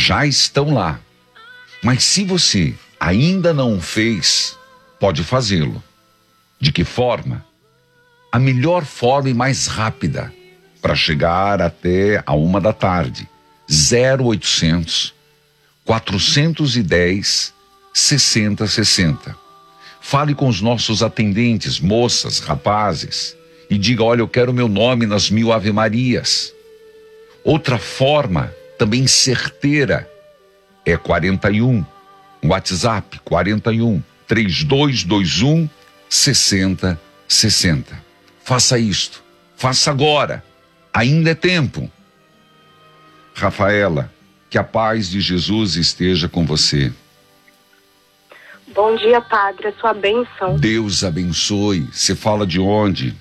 já estão lá. Mas se você ainda não fez, pode fazê-lo. De que forma? A melhor forma e mais rápida para chegar até a 1 da tarde. 0800 410 6060. Fale com os nossos atendentes, moças, rapazes, e diga: olha, eu quero meu nome nas 1000 Ave Marias. Outra forma, também certeira, é 41, WhatsApp 41 3221 6060. Faça isto, faça agora, ainda é tempo. Rafaela, que a paz de Jesus esteja com você. Bom dia, padre, a sua bênção. Deus abençoe. Você fala de onde?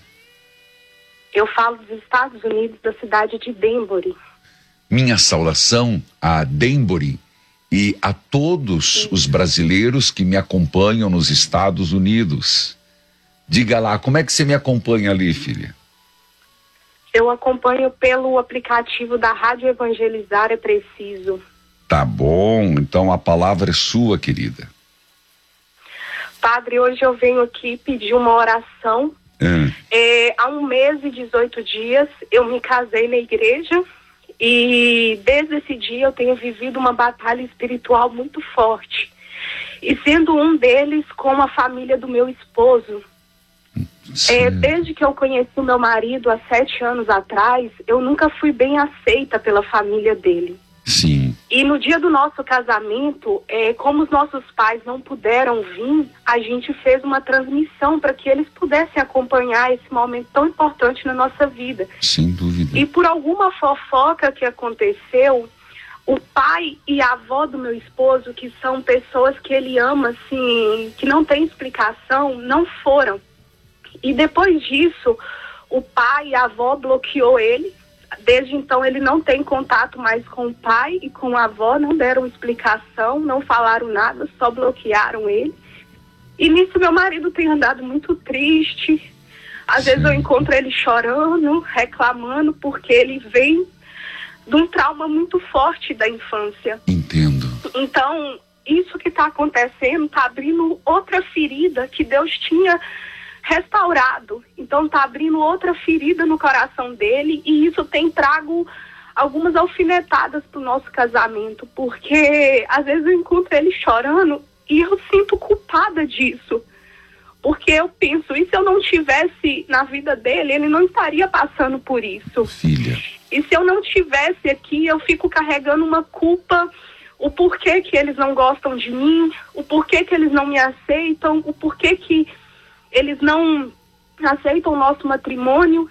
Eu falo dos Estados Unidos, da cidade de Denbury. Minha saudação a Denbury e a todos os brasileiros que me acompanham nos Estados Unidos. Diga lá, como é que você me acompanha ali, filha? Eu acompanho pelo aplicativo da Rádio Evangelizar é Preciso. Tá bom, então a palavra é sua, querida. Padre, hoje eu venho aqui pedir uma oração. Há 1 mês e 18 dias eu me casei na igreja e desde esse dia eu tenho vivido uma batalha espiritual muito forte. E sendo um deles com a família do meu esposo. Desde que eu conheci o meu marido há 7 anos atrás, eu nunca fui bem aceita pela família dele. Sim. E no dia do nosso casamento, como os nossos pais não puderam vir, a gente fez uma transmissão para que eles pudessem acompanhar esse momento tão importante na nossa vida. Sem dúvida. E por alguma fofoca que aconteceu, o pai e a avó do meu esposo, que são pessoas que ele ama, assim, que não tem explicação, não foram. E depois disso, o pai e a avó bloqueou ele. Desde então ele não tem contato mais com o pai e com a avó, não deram explicação, não falaram nada, só bloquearam ele. E nisso meu marido tem andado muito triste. Às vezes eu encontro ele chorando, reclamando, porque ele vem de um trauma muito forte da infância. Entendo. Então, isso que está acontecendo está abrindo outra ferida que Deus tinha restaurado. Então tá abrindo outra ferida no coração dele e isso tem trago algumas alfinetadas pro nosso casamento, porque às vezes eu encontro ele chorando e eu sinto culpada disso, porque eu penso, e se eu não tivesse na vida dele, ele não estaria passando por isso. Filha. E se eu não tivesse aqui, eu fico carregando uma culpa, o porquê que eles não gostam de mim, o porquê que eles não me aceitam, o porquê que eles não aceitam o nosso matrimônio.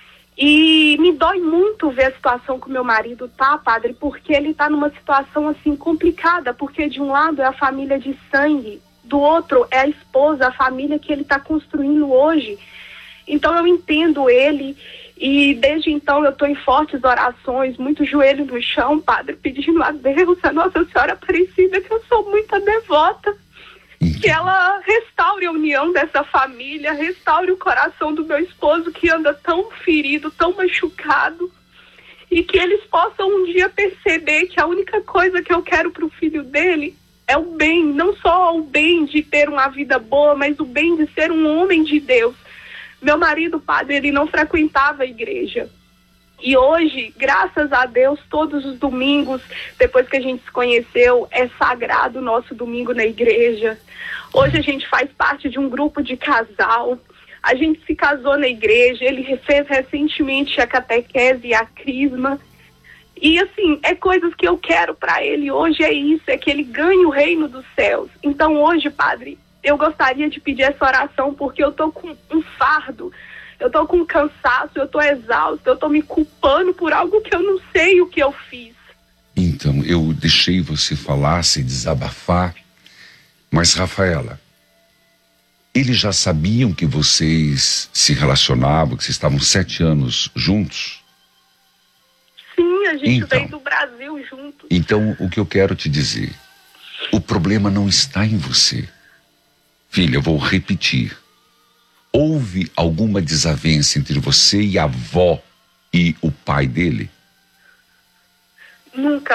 E me dói muito ver a situação que o meu marido tá, padre, porque ele tá numa situação assim complicada, porque de um lado é a família de sangue, do outro é a esposa, a família que ele tá construindo hoje. Então eu entendo ele e desde então eu tô em fortes orações, muito joelho no chão, padre, pedindo a Deus, a Nossa Senhora Aparecida, que eu sou muito devota, que ela restaure a união dessa família, restaure o coração do meu esposo que anda tão ferido, tão machucado, e que eles possam um dia perceber que a única coisa que eu quero pro filho dele é o bem, não só o bem de ter uma vida boa, mas o bem de ser um homem de Deus. Meu marido, padre, ele não frequentava a igreja. E hoje, graças a Deus, todos os domingos, depois que a gente se conheceu, é sagrado o nosso domingo na igreja. Hoje a gente faz parte de um grupo de casal. A gente se casou na igreja, ele fez recentemente a catequese e a crisma. E assim, é coisas que eu quero para ele hoje, é isso, é que ele ganhe o reino dos céus. Então hoje, padre, eu gostaria de pedir essa oração porque eu tô com um fardo. Eu tô com cansaço, eu tô exausta, eu tô me culpando por algo que eu não sei o que eu fiz. Então, eu deixei você falar, se desabafar, mas Rafaela, eles já sabiam que vocês se relacionavam, que vocês estavam 7 anos juntos? Sim, a gente veio do Brasil juntos. Então, o que eu quero te dizer, o problema não está em você. Filha, eu vou repetir. Houve alguma desavença entre você e a avó e o pai dele? Nunca.